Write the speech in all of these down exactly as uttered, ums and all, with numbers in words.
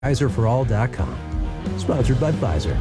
Pfizer for all dot com. Sponsored by Pfizer.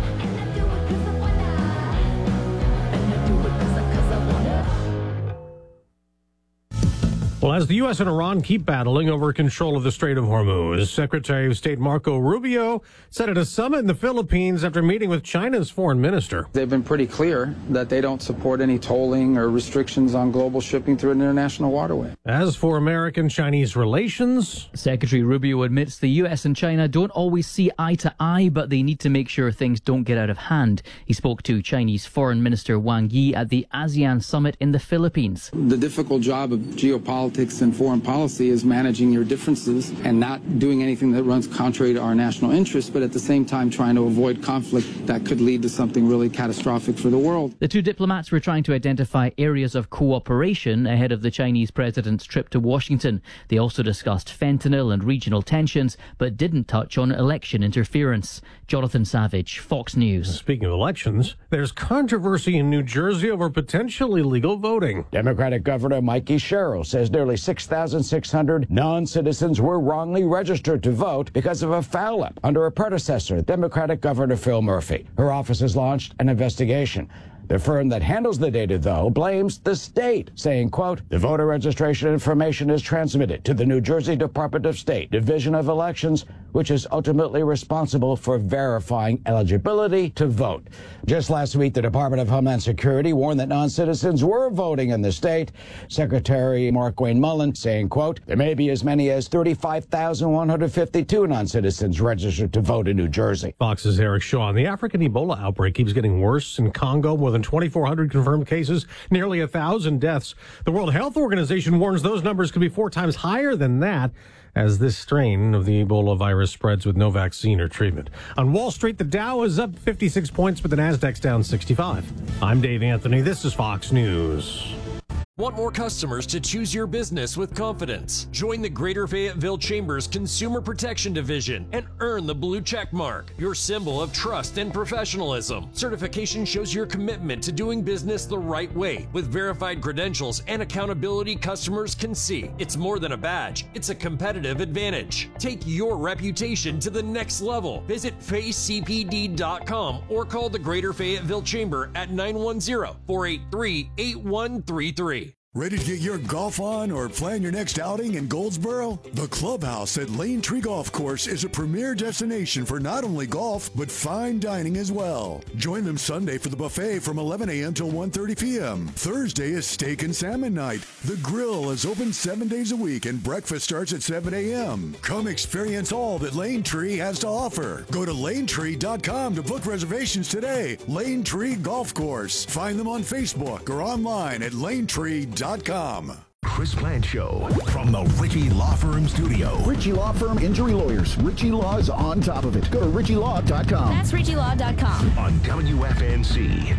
Well, as the U S and Iran keep battling over control of the Strait of Hormuz, Secretary of State Marco Rubio said at a summit in the Philippines after meeting with China's foreign minister. They've been pretty clear that they don't support any tolling or restrictions on global shipping through an international waterway. As for American-Chinese relations, Secretary Rubio admits the U S and China don't always see eye to eye, but they need to make sure things don't get out of hand. He spoke to Chinese Foreign Minister Wang Yi at the ASEAN summit in the Philippines. The difficult job of geopolitics and foreign policy is managing your differences and not doing anything that runs contrary to our national interests, but at the same time trying to avoid conflict that could lead to something really catastrophic for the world. The two diplomats were trying to identify areas of cooperation ahead of the Chinese president's trip to Washington. They also discussed fentanyl and regional tensions, but didn't touch on election interference. Jonathan Savage, Fox News. Speaking of elections, there's controversy in New Jersey over potential illegal voting. Democratic Governor Mikey Sherrill says nearly six thousand six hundred non-citizens were wrongly registered to vote because of a foul-up under a predecessor, Democratic Governor Phil Murphy. Her office has launched an investigation. The firm that handles the data, though, blames the state, saying, quote, the voter registration information is transmitted to the New Jersey Department of State Division of Elections, which is ultimately responsible for verifying eligibility to vote. Just last week, the Department of Homeland Security warned that non-citizens were voting in the state. Secretary Mark Wayne Mullen saying, quote, there may be as many as thirty-five thousand one hundred fifty-two non-citizens registered to vote in New Jersey. Fox's Eric Shaw. The African Ebola outbreak keeps getting worse in Congo. More than twenty-four hundred confirmed cases, nearly one thousand deaths. The World Health Organization warns those numbers could be four times higher than that as this strain of the Ebola virus spreads with no vaccine or treatment. On Wall Street, the Dow is up fifty-six points, but the Nasdaq's down sixty-five. I'm Dave Anthony. This is Fox News. Want more customers to choose your business with confidence? Join the Greater Fayetteville Chamber's Consumer Protection Division and earn the blue check mark, your symbol of trust and professionalism. Certification shows your commitment to doing business the right way with verified credentials and accountability customers can see. It's more than a badge, it's a competitive advantage. Take your reputation to the next level. Visit face c p d dot com or call the Greater Fayetteville Chamber at nine one zero, four eight three, eight one three three. Ready to get your golf on or plan your next outing in Goldsboro? The Clubhouse at Lane Tree Golf Course is a premier destination for not only golf, but fine dining as well. Join them Sunday for the buffet from eleven a.m. till one thirty p.m. Thursday is steak and salmon night. The grill is open seven days a week and breakfast starts at seven a.m. Come experience all that Lane Tree has to offer. Go to lane tree dot com to book reservations today. Lane Tree Golf Course. Find them on Facebook or online at lane tree dot com. Chris Plante Show from the Ritchie Law Firm studio. Ritchie Law Firm Injury Lawyers. Ritchie Law is on top of it. Go to ritchie law dot com. That's ritchie law dot com. On W F N C.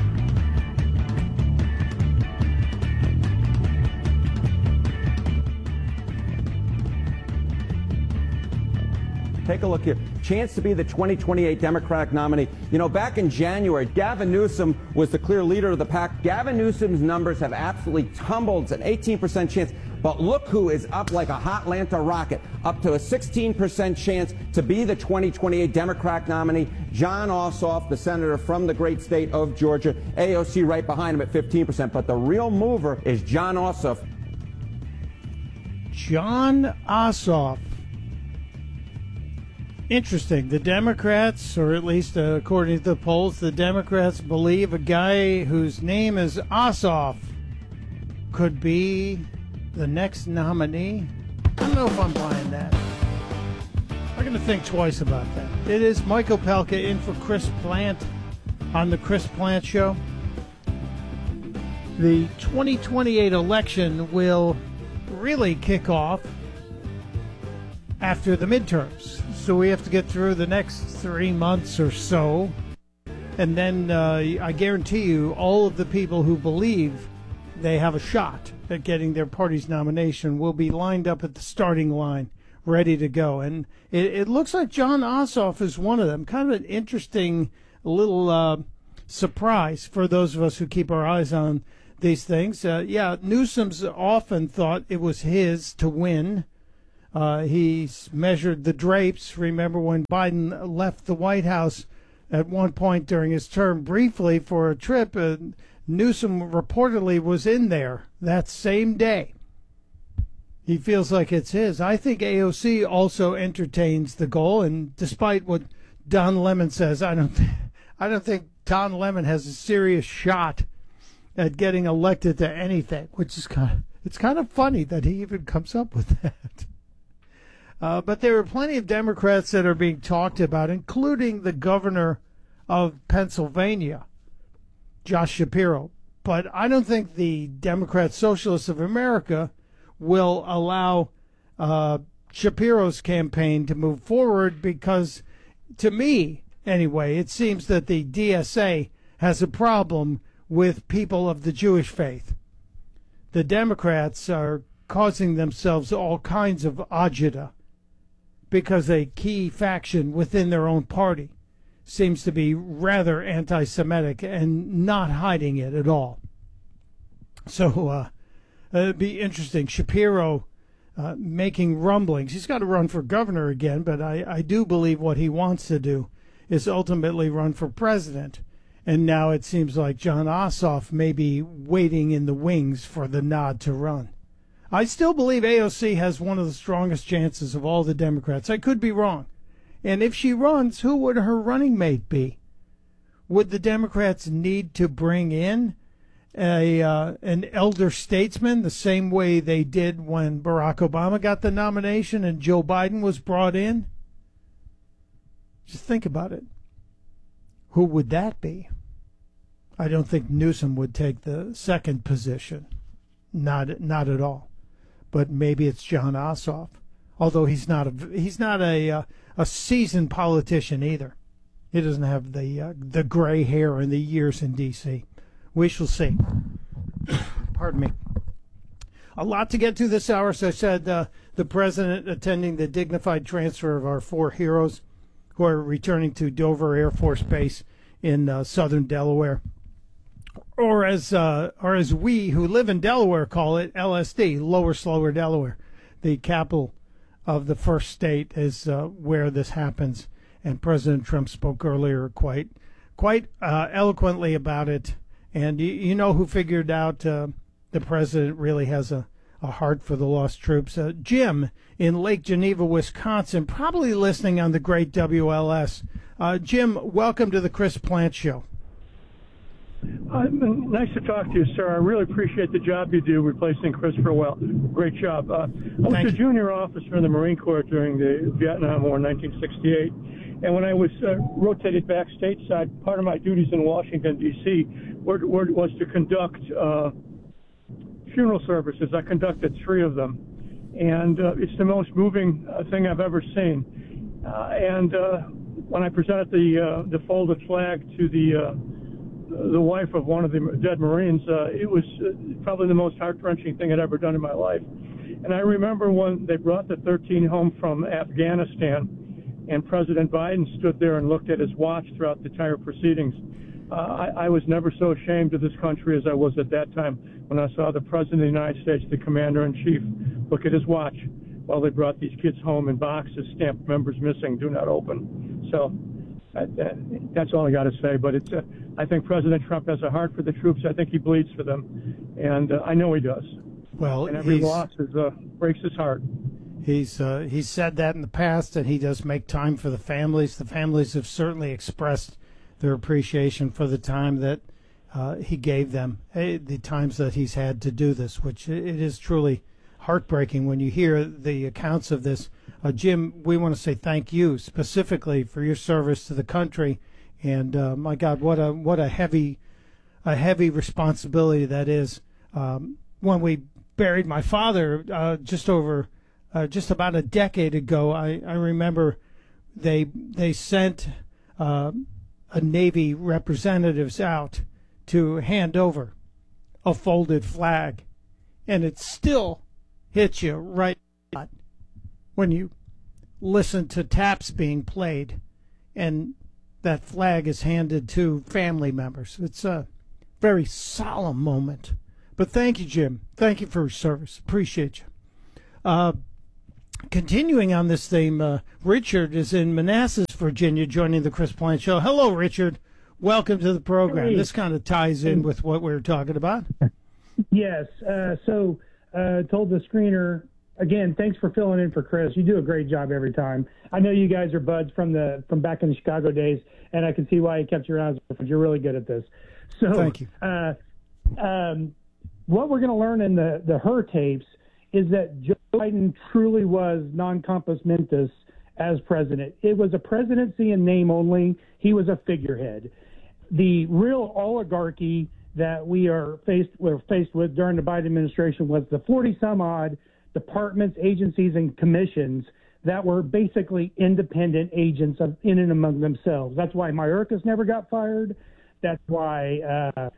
Take a look here. Chance to be the twenty twenty-eight Democratic nominee. You know, back in January, Gavin Newsom was the clear leader of the pack. Gavin Newsom's numbers have absolutely tumbled. It's an eighteen percent chance. But look who is up like a hot Atlanta rocket, up to a sixteen percent chance to be the twenty twenty-eight Democratic nominee. Jon Ossoff, the senator from the great state of Georgia. A O C right behind him at fifteen percent. But the real mover is Jon Ossoff. Jon Ossoff. Interesting. The Democrats, or at least uh, according to the polls, the Democrats believe a guy whose name is Ossoff could be the next nominee. I don't know if I'm buying that. I'm going to think twice about that. It is Mike Opelka in for Chris Plante on the Chris Plante Show. The twenty twenty-eight election will really kick off after the midterms. So we have to get through the next three months or so. And then uh, I guarantee you all of the people who believe they have a shot at getting their party's nomination will be lined up at the starting line, ready to go. And it, it looks like Jon Ossoff is one of them. Kind of an interesting little uh, surprise for those of us who keep our eyes on these things. Uh, yeah, Newsom's often thought it was his to win. Uh, he's measured the drapes. Remember when Biden left the White House at one point during his term briefly for a trip, uh, Newsom reportedly was in there that same day. He feels like it's his. I think A O C also entertains the goal, and despite what Don Lemon says, I don't, th- I don't think Don Lemon has a serious shot at getting elected to anything, which is kind of, it's kind of funny that he even comes up with that. Uh, but there are plenty of Democrats that are being talked about, including the governor of Pennsylvania, Josh Shapiro. But I don't think the Democrat Socialists of America will allow uh, Shapiro's campaign to move forward because, to me anyway, it seems that the D S A has a problem with people of the Jewish faith. The Democrats are causing themselves all kinds of agita because a key faction within their own party seems to be rather anti-Semitic and not hiding it at all. So uh, it'd be interesting. Shapiro uh, making rumblings. He's got to run for governor again, but I, I do believe what he wants to do is ultimately run for president. And now it seems like John Ossoff may be waiting in the wings for the nod to run. I still believe A O C has one of the strongest chances of all the Democrats. I could be wrong. And if she runs, who would her running mate be? Would the Democrats need to bring in a uh, an elder statesman the same way they did when Barack Obama got the nomination and Joe Biden was brought in? Just think about it. Who would that be? I don't think Newsom would take the second position. Not not at all. But maybe it's John Ossoff. Although he's not a he's not a uh, a seasoned politician either. He doesn't have the uh, the gray hair and the years in D C. We shall see. Pardon me. A lot to get to this hour. As I said, uh, the president attending the dignified transfer of our four heroes who are returning to Dover Air Force Base in uh, southern Delaware. Or as uh, or as we who live in Delaware call it, L S D, Lower Slower Delaware. The capital of the first state is uh, where this happens. And President Trump spoke earlier quite quite uh, eloquently about it. And you, you know who figured out uh, the president really has a, a heart for the lost troops? Uh, Jim in Lake Geneva, Wisconsin, probably listening on the great W L S. Uh, Jim, welcome to the Chris Plant Show. Uh, nice to talk to you, sir. I really appreciate the job you do replacing Christopher Well. Great job. Uh, I was a junior officer in the Marine Corps during the Vietnam War in nineteen sixty-eight. And when I was uh, rotated back stateside, part of my duties in Washington, D C were, were, was to conduct uh, funeral services. I conducted three of them. And uh, it's the most moving uh, thing I've ever seen. Uh, and uh, when I presented the, uh, the folded flag to the... Uh, the wife of one of the dead Marines, uh, it was uh, probably the most heart-wrenching thing I'd ever done in my life. And I remember when they brought the thirteen home from Afghanistan, and President Biden stood there and looked at his watch throughout the entire proceedings. Uh, I, I was never so ashamed of this country as I was at that time when I saw the President of the United States, the Commander-in-Chief, look at his watch while they brought these kids home in boxes stamped members missing, do not open. So uh, that, that's all I got to say. But it's uh, I think President Trump has a heart for the troops. I think he bleeds for them, and uh, I know he does. Well, and every loss is, uh, breaks his heart. He's uh, he's said that in the past, and he does make time for the families. The families have certainly expressed their appreciation for the time that uh, he gave them, the times that he's had to do this, which it is truly heartbreaking when you hear the accounts of this. Uh, Jim, we want to say thank you specifically for your service to the country. And uh, my God, what a what a heavy, a heavy responsibility that is. Um, when we buried my father uh, just over, uh, just about a decade ago, I, I remember they they sent uh, a Navy representatives out to hand over a folded flag, and it still hits you right when you listen to taps being played, and that flag is handed to family members. It's a very solemn moment. But thank you, Jim. Thank you for your service. Appreciate you. Uh, Continuing on this theme, uh, Richard is in Manassas, Virginia, joining the Chris Plante Show. Hello, Richard. Welcome to the program. Hey. This kind of ties in with what we were talking about. Yes. Uh, so uh, told the screener, again, thanks for filling in for Chris. You do a great job every time. I know you guys are buds from the from back in the Chicago days, and I can see why you kept your eyes open. You're really good at this. So Thank you. Uh, um, what we're going to learn in the, the Her tapes is that Joe Biden truly was non compos mentis as president. It was a presidency in name only. He was a figurehead. The real oligarchy that we are faced were faced with during the Biden administration was the forty some odd departments, agencies, and commissions that were basically independent agents of in and among themselves. That's why Mayorkas never got fired. That's why uh,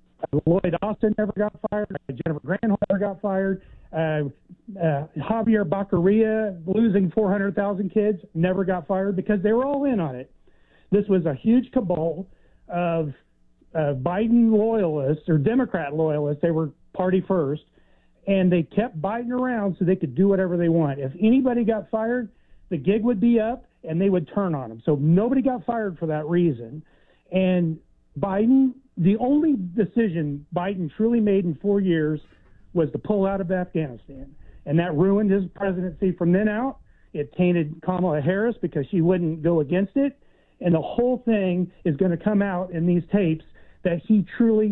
Lloyd Austin never got fired. Jennifer Granholm never got fired. Uh, uh, Javier Baccaria, losing four hundred thousand kids, never got fired because they were all in on it. This was a huge cabal of uh, Biden loyalists or Democrat loyalists. They were party first, and they kept Biden around so they could do whatever they want. If anybody got fired, the gig would be up, and they would turn on them. So nobody got fired for that reason. And Biden, the only decision Biden truly made in four years was to pull out of Afghanistan. And that ruined his presidency from then out. It tainted Kamala Harris because she wouldn't go against it. And the whole thing is going to come out in these tapes that he truly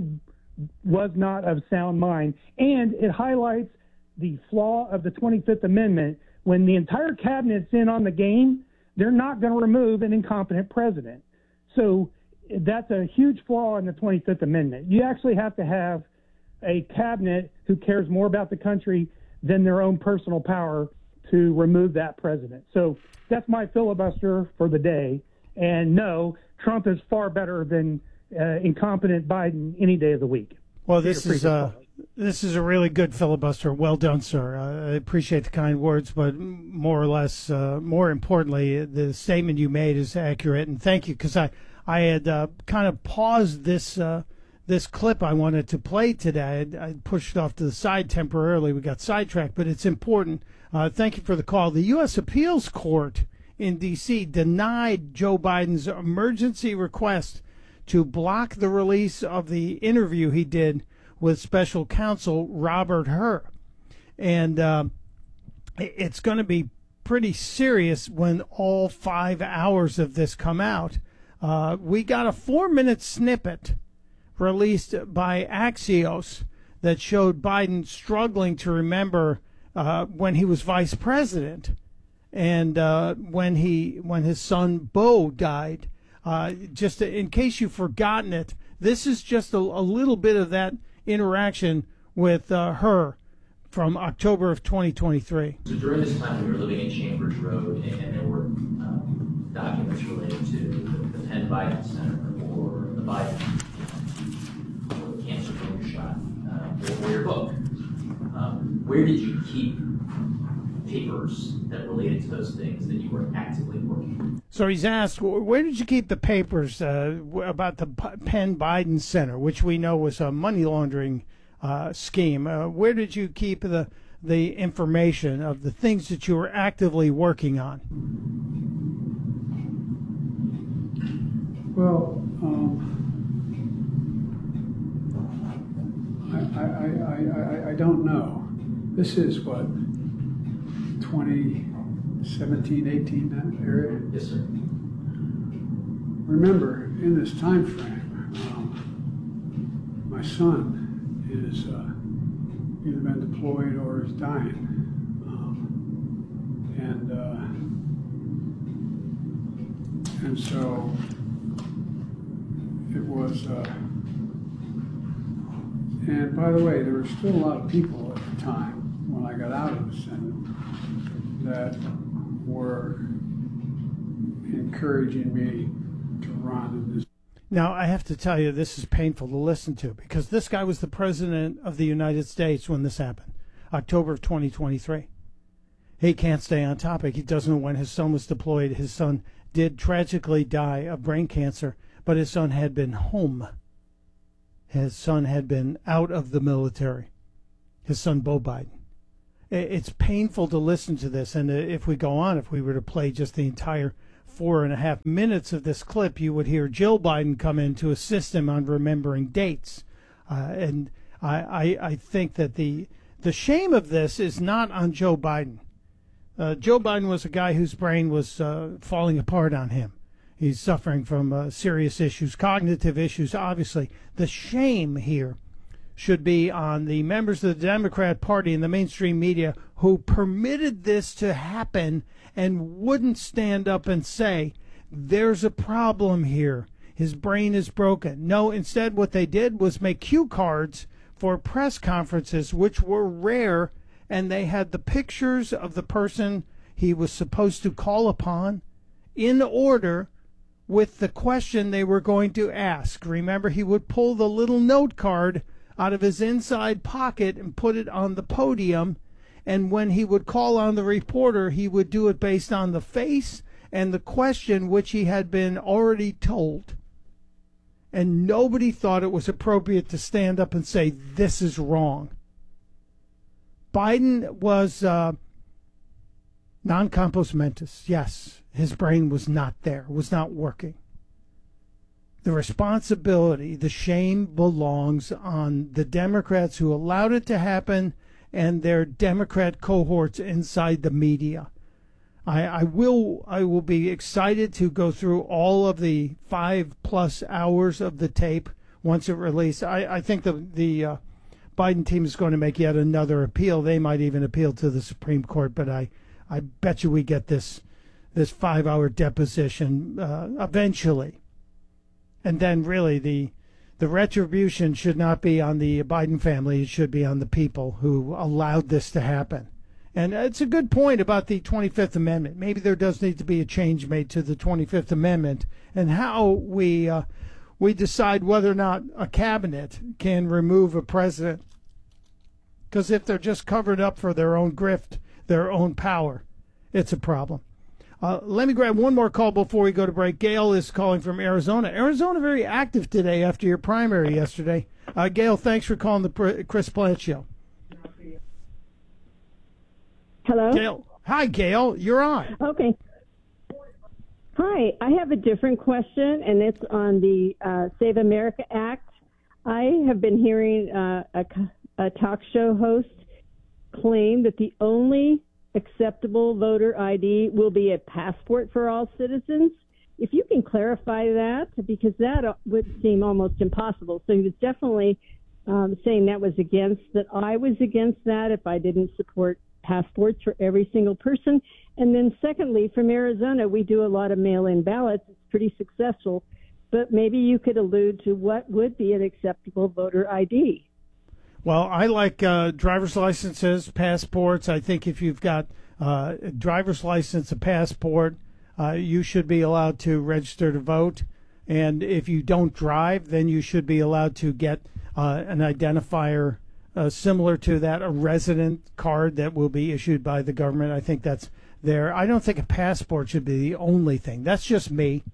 was not of sound mind. And it highlights the flaw of the twenty-fifth Amendment. When the entire cabinet's in on the game, they're not going to remove an incompetent president. So that's a huge flaw in the twenty-fifth Amendment. You actually have to have a cabinet who cares more about the country than their own personal power to remove that president. So that's my filibuster for the day. And no, Trump is far better than uh, incompetent Biden any day of the week. Well, this is uh, this is a really good filibuster. Well done, sir. Uh, I appreciate the kind words, but more or less, uh, more importantly, the statement you made is accurate. And thank you, because I I had uh, kind of paused this uh, this clip I wanted to play today. I, I pushed it off to the side temporarily. We got sidetracked, but it's important. Uh, thank you for the call. The U S Appeals Court in D C denied Joe Biden's emergency request to block the release of the interview he did with special counsel Robert Hur. And uh, it's going to be pretty serious when all five hours of this come out. Uh, we got a four-minute snippet released by Axios that showed Biden struggling to remember uh, when he was vice president and uh, when he when his son Beau died. Uh, just in case you've forgotten it, this is just a, a little bit of that interaction with uh, her from October of twenty twenty-three. So during this time, we were living in Chambers Road, and, and there were um, documents related to the, the Penn Biden Center or the Biden or the cancer moonshot uh, or, or your book. Um, where did you keep papers that related to those things that you were actively working on? So he's asked, where did you keep the papers uh, about the Penn Biden Center, which we know was a money laundering uh, scheme? Uh, where did you keep the the information of the things that you were actively working on? Well, um, I, I, I, I, I don't know. This is what, twenty seventeen, eighteen, that area? Yes, sir. Remember, in this time frame, um, my son is uh, either been deployed or is dying. Um, and uh, and so it was, uh, and by the way, there were still a lot of people at the time when I got out of the Senate that were encouraging me to run in this. Now, I have to tell you, this is painful to listen to because this guy was the president of the United States when this happened, October of twenty twenty-three. He can't stay on topic. He doesn't know when his son was deployed. His son did tragically die of brain cancer, but his son had been home. His son had been out of the military. His son, Beau Biden. it's painful to listen to this. And if we go on, if we were to play just the entire four and a half minutes of this clip, you would hear Jill Biden come in to assist him on remembering dates. Uh, and I, I, I think that the the shame of this is not on Joe Biden. Uh, Joe Biden was a guy whose brain was uh, falling apart on him. He's suffering from uh, serious issues, cognitive issues, obviously. The shame here should be on the members of the Democrat Party and the mainstream media who permitted this to happen and wouldn't stand up and say, there's a problem here. His brain is broken. No, instead what they did was make cue cards for press conferences, which were rare, and they had the pictures of the person he was supposed to call upon in order with the question they were going to ask. Remember, he would pull the little note card out of his inside pocket and put it on the podium, and when he would call on the reporter, he would do it based on the face and the question which he had been already told. And nobody thought it was appropriate to stand up and say, this is wrong. Biden was uh, non-compos mentis. Yes, his brain was not there, was not working. The responsibility, the shame belongs on the Democrats who allowed it to happen and their Democrat cohorts inside the media. I, I will I will be excited to go through all of the five plus hours of the tape once it released. I, I think the the uh, Biden team is going to make yet another appeal. They might even appeal to the Supreme Court, but I, I bet you we get this this five hour deposition uh, eventually. And then really the the retribution should not be on the Biden family. It should be on the people who allowed this to happen. And it's a good point about the twenty-fifth Amendment. Maybe there does need to be a change made to the twenty-fifth Amendment and how we uh, we decide whether or not a cabinet can remove a president. Because if they're just covered up for their own grift, their own power, it's a problem. Uh, let me grab one more call before we go to break. Gail is calling from Arizona. Arizona very active today after your primary yesterday. Uh, Gail, thanks for calling the Chris Plante Show. Hello? Gail. Hi, Gail. You're on. Okay. Hi. I have a different question, and it's on the uh, Save America Act. I have been hearing uh, a, a talk show host claim that the only acceptable voter I D will be a passport for all citizens. If you can clarify that, because that would seem almost impossible. So he was definitely um, saying that was against, that I was against that if I didn't support passports for every single person. And then secondly, from Arizona, we do a lot of mail-in ballots. It's pretty successful. But maybe you could allude to what would be an acceptable voter I D. Well, I like uh, driver's licenses, passports. I think if you've got uh, a driver's license, a passport, uh, you should be allowed to register to vote. And if you don't drive, then you should be allowed to get uh, an identifier Uh, similar to that, a resident card that will be issued by the government. I think that's there. I don't think a passport should be the only thing. That's just me.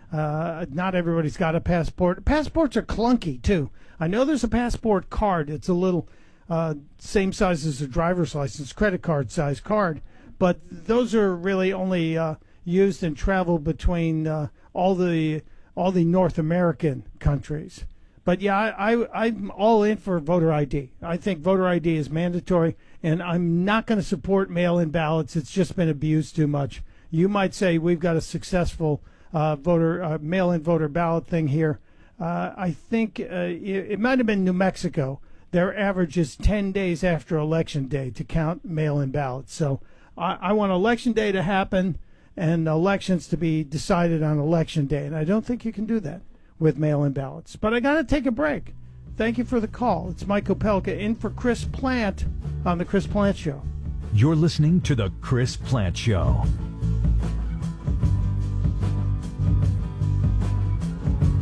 Uh, not everybody's got a passport. Passports are clunky, too. I know there's a passport card. It's a little uh, same size as a driver's license, credit card size card. But those are really only uh, used and travel between uh, all the all the North American countries. But, yeah, I, I, I'm all in for voter I D. I think voter I D is mandatory, and I'm not going to support mail-in ballots. It's just been abused too much. You might say we've got a successful uh, voter uh, mail-in voter ballot thing here. Uh, I think uh, it, it might have been New Mexico. Their average is ten days after Election Day to count mail-in ballots. So I, I want Election Day to happen and elections to be decided on Election Day, and I don't think you can do that with mail-in ballots. But I got to take a break. Thank you for the call. It's Mike Opelka in for Chris Plante on The Chris Plante Show. You're listening to The Chris Plante Show.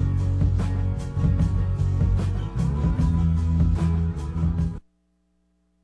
Guys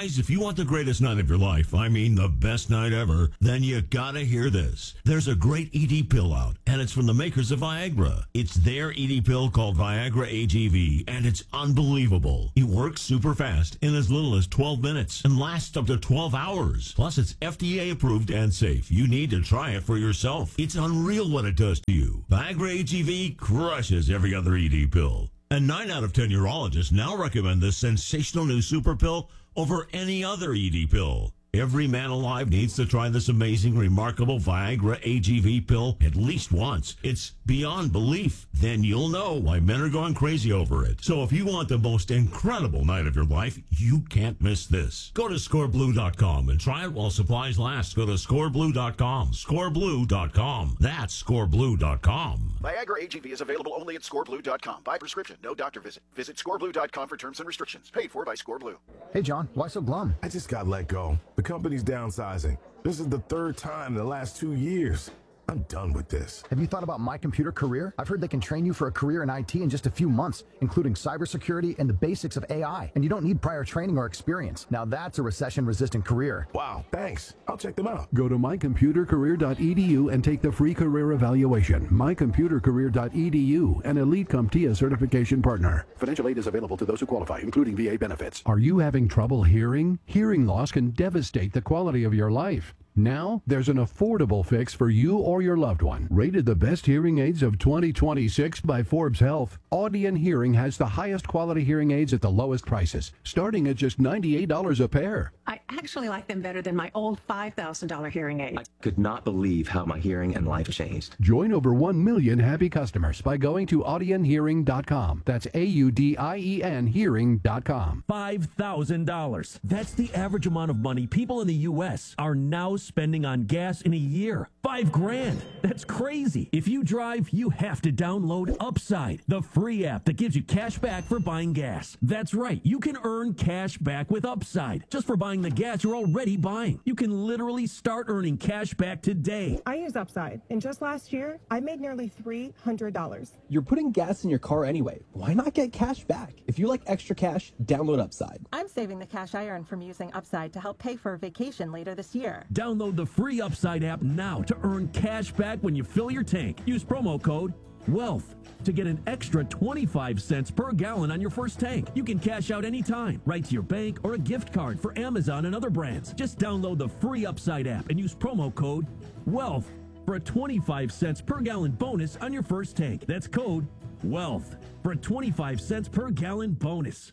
Guys, if you want the greatest night of your life, I mean the best night ever, then you gotta hear this. There's a great E D pill out, and it's from the makers of Viagra. It's their E D pill called Viagra A G V, and it's unbelievable. It works super fast in as little as twelve minutes and lasts up to twelve hours. Plus, it's F D A approved and safe. You need to try it for yourself. It's unreal what it does to you. Viagra A G V crushes every other E D pill. And nine out of ten urologists now recommend this sensational new super pill over any other E D pill. Every man alive needs to try this amazing, remarkable Viagra A G V pill at least once. It's beyond belief. Then you'll know why men are going crazy over it. So if you want the most incredible night of your life, you can't miss this. Go to score blue dot com and try it while supplies last. Go to score blue dot com. score blue dot com. That's score blue dot com. Viagra A G V is available only at score blue dot com. By prescription, no doctor visit. Visit score blue dot com for terms and restrictions. Paid for by ScoreBlue. Hey, John, why so glum? I just got let go. The company's downsizing. This is the third time in the last two years. I'm done with this. Have you thought about My Computer Career? I've heard they can train you for a career in I T in just a few months, including cybersecurity and the basics of A I. And you don't need prior training or experience. Now that's a recession-resistant career. Wow, thanks. I'll check them out. Go to my computer career dot e d u and take the free career evaluation. my computer career dot e d u, an Elite CompTIA certification partner. Financial aid is available to those who qualify, including V A benefits. Are you having trouble hearing? Hearing loss can devastate the quality of your life. Now, there's an affordable fix for you or your loved one. Rated the best hearing aids of twenty twenty-six by Forbes Health, Audion Hearing has the highest quality hearing aids at the lowest prices, starting at just ninety-eight dollars a pair. I actually like them better than my old five thousand dollars hearing aid. I could not believe how my hearing and life changed. Join over one million happy customers by going to audion hearing dot com. That's A U D I E N hearing dot com. five thousand dollars. That's the average amount of money people in the U S are now spending on gas in a year. Five grand. That's crazy. If you drive, you have to download Upside, the free app that gives you cash back for buying gas. That's right. You can earn cash back with Upside just for buying the gas you're already buying. You can literally start earning cash back today. I use Upside, and just last year, I made nearly three hundred dollars. You're putting gas in your car anyway. Why not get cash back? If you like extra cash, download Upside. I'm saving the cash I earn from using Upside to help pay for a vacation later this year. Download the free Upside app now to earn cash back when you fill your tank. Use promo code WEALTH to get an extra twenty-five cents per gallon on your first tank. You can cash out anytime, right to your bank or a gift card for Amazon and other brands. Just download the free Upside app and use promo code WEALTH for a twenty-five cents per gallon bonus on your first tank. That's code WEALTH for a twenty-five cents per gallon bonus.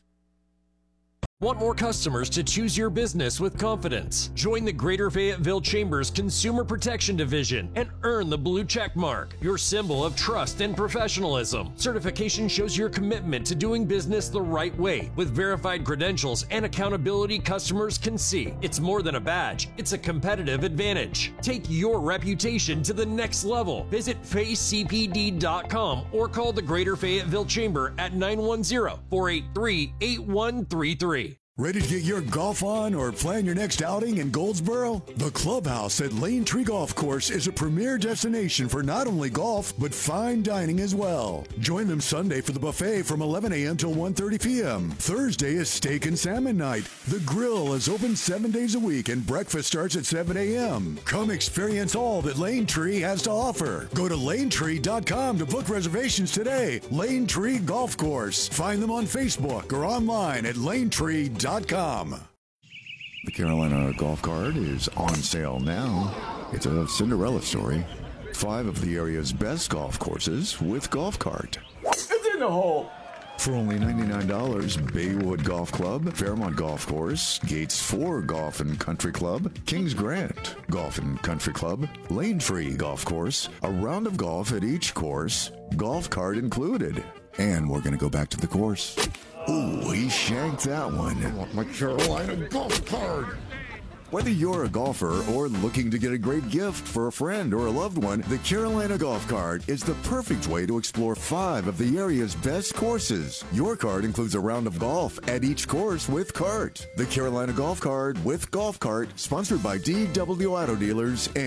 Want more customers to choose your business with confidence? Join the Greater Fayetteville Chambers Consumer Protection Division and earn the blue check mark, your symbol of trust and professionalism. Certification shows your commitment to doing business the right way. With verified credentials and accountability customers can see. It's more than a badge, it's a competitive advantage. Take your reputation to the next level. Visit face c p d dot com or call the Greater Fayetteville Chamber at nine one zero, four eight three, eight one three three. Ready to get your golf on or plan your next outing in Goldsboro? The Clubhouse at Lane Tree Golf Course is a premier destination for not only golf, but fine dining as well. Join them Sunday for the buffet from eleven a.m. till one thirty p.m. Thursday is steak and salmon night. The grill is open seven days a week and breakfast starts at seven a.m. Come experience all that Lane Tree has to offer. Go to lane tree dot com to book reservations today. Lane Tree Golf Course. Find them on Facebook or online at lane tree dot com. The Carolina Golf Cart is on sale now. It's a Cinderella story. Five of the area's best golf courses with Golf Cart. It's in the hole. For only ninety-nine dollars, Baywood Golf Club, Fairmont Golf Course, Gates four Golf and Country Club, Kings Grant Golf and Country Club, Lane Tree Golf Course, a round of golf at each course, Golf Cart included. And we're going to go back to the course. Ooh, he shanked that one. I want my Carolina Golf Cart. Whether you're a golfer or looking to get a great gift for a friend or a loved one, the Carolina Golf Cart is the perfect way to explore five of the area's best courses. Your cart includes a round of golf at each course with cart. The Carolina Golf Cart with Golf Cart, sponsored by D W Auto Dealers, Incorporated.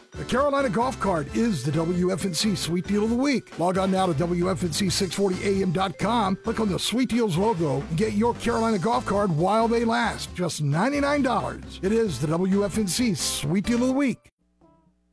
The Carolina Golf Card is the W F N C Sweet Deal of the Week. Log on now to W F N C six forty A M dot com, click on the Sweet Deals logo, and get your Carolina Golf Card while they last. Just ninety-nine dollars. It is the W F N C Sweet Deal of the Week.